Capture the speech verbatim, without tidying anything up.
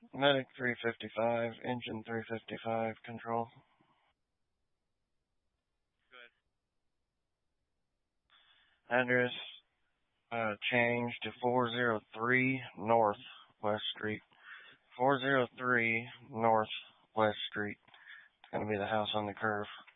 Medic three fifty-five, engine three fifty-five, control. Address uh, changed to four oh three North West Street. four oh three North West Street. It's going to be the house on the curve.